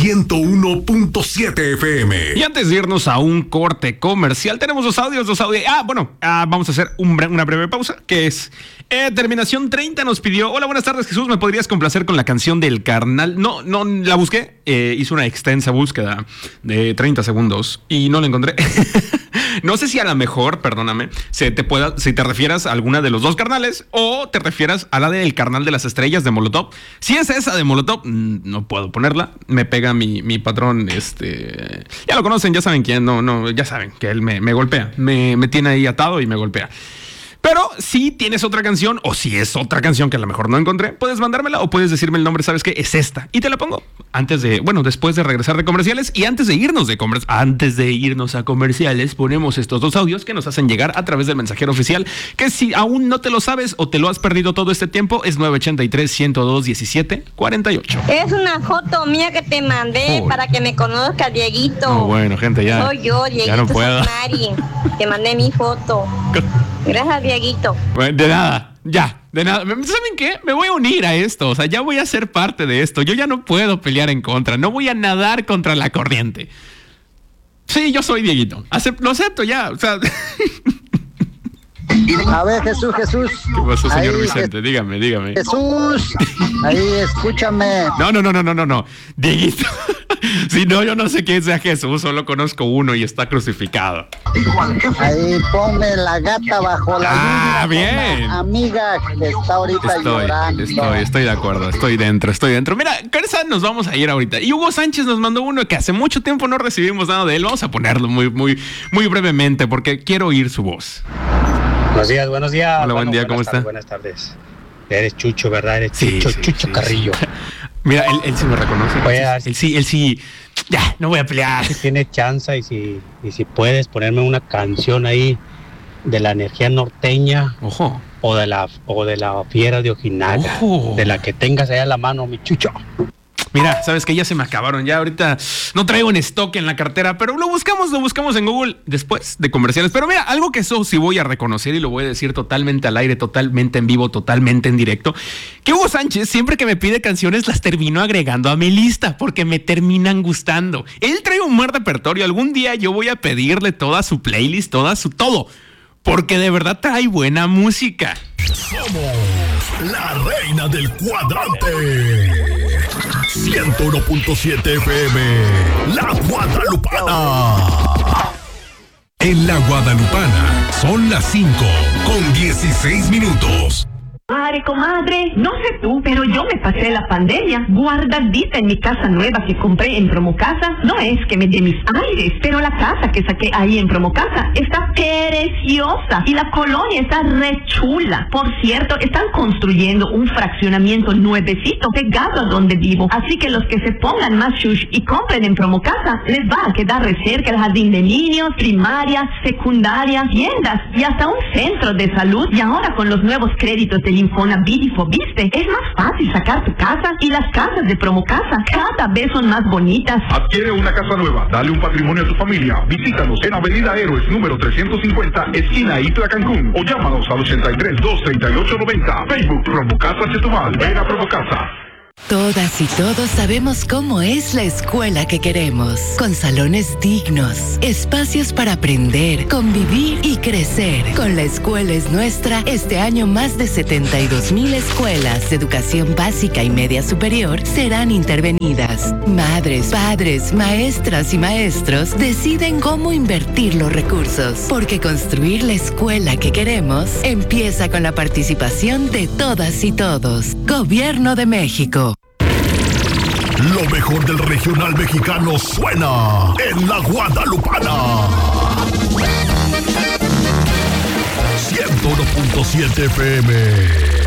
101.7 FM. Y antes de irnos a un corte comercial, tenemos dos audios. Vamos a hacer una breve pausa, que es terminación 30 nos pidió: hola, buenas tardes, Jesús, ¿me podrías complacer con la canción del carnal? No la busqué, hice una extensa búsqueda de 30 segundos y no la encontré. No sé si a lo mejor, perdóname, si te refieras a alguna de los dos carnales o te refieras a la del carnal de las estrellas de Molotov. Si es esa de Molotov, no puedo ponerla, me pega mi patrón, ya lo conocen, ya saben quién, ya saben que él me golpea, me tiene ahí atado y me golpea. Pero si tienes otra canción, o si es otra canción que a lo mejor no encontré, puedes mandármela o puedes decirme el nombre, ¿sabes qué? Es esta. Y te la pongo después de regresar de comerciales. Y antes de irnos a comerciales, ponemos estos dos audios que nos hacen llegar a través del mensajero oficial, que si aún no te lo sabes o te lo has perdido todo este tiempo, es 983-102-1748. Es una foto mía que te mandé para que me conozca, Dieguito. No, bueno, gente, ya. Soy yo, Dieguito. Ya no puedo. Mari. Te mandé mi foto. Gracias, Dieguito. De nada. ¿Saben qué? Me voy a unir a esto. O sea, ya voy a ser parte de esto. Yo ya no puedo pelear en contra. No voy a nadar contra la corriente. Sí, yo soy Dieguito. Lo acepto ya. O sea. A ver, Jesús. ¿Qué pasó, señor Vicente? Dígame. Jesús, ahí, escúchame. No. Dieguito. Si no, yo no sé quién sea Jesús, solo conozco uno y está crucificado. Ahí ponme la gata bajo la lluvia. Bien. Amiga que está ahorita llorando. Estoy de acuerdo, estoy dentro. Mira, Carza, nos vamos a ir ahorita. Y Hugo Sánchez nos mandó uno que hace mucho tiempo no recibimos nada de él. Vamos a ponerlo muy brevemente porque quiero oír su voz. Buenos días. Hola, buen día, ¿cómo está? Buenas tardes. Eres Chucho, ¿verdad? Eres Chucho, sí, Chucho Carrillo. Mira, él sí me reconoce. Él sí. Ya, no voy a pelear. Si tienes chance y si puedes ponerme una canción ahí de la energía norteña. Ojo. O de la fiera de Ojinaga. Ojo. De la que tengas ahí a la mano, mi Chucho. Mira, sabes que ya se me acabaron. Ya ahorita no traigo en stock en la cartera, pero lo buscamos en Google después de comerciales. Pero mira, algo que eso sí voy a reconocer y lo voy a decir totalmente al aire, totalmente en vivo, totalmente en directo, que Hugo Sánchez siempre que me pide canciones las termino agregando a mi lista porque me terminan gustando. Él trae un buen repertorio. Algún día yo voy a pedirle toda su playlist, todo, porque de verdad trae buena música. Somos la reina del cuadrante. 101.7 FM, La Guadalupana. En La Guadalupana son las 5:16. Madre, comadre, no sé tú, pero yo me pasé la pandemia guardadita en mi casa nueva que compré en Promocasa. No es que me dé mis aires, pero la casa que saqué ahí en Promocasa está preciosa y la colonia está re chula. Por cierto, están construyendo un fraccionamiento nuevecito pegado a donde vivo. Así que los que se pongan más shush y compren en Promocasa, les va a quedar re cerca el jardín de niños, primaria, secundaria, tiendas y hasta un centro de salud. Y ahora con los nuevos créditos del Infonavit y Fobiste, es más fácil sacar tu casa y las casas de Promocasa cada vez son más bonitas. Adquiere una casa nueva, dale un patrimonio a tu familia. Visítanos en Avenida Héroes número 350, esquina Itla, Cancún, o llámanos al 83-238-90. Facebook Promocasa Chetumal. Ven a Promocasa. Todas y todos sabemos cómo es la escuela que queremos, con salones dignos, espacios para aprender, convivir y crecer. Con La Escuela es Nuestra, este año más de 72,000 escuelas de educación básica y media superior serán intervenidas. Madres, padres, maestras y maestros deciden cómo invertir los recursos, porque construir la escuela que queremos empieza con la participación de todas y todos. Gobierno de México. Lo mejor del regional mexicano suena en La Guadalupana. 101.7 FM.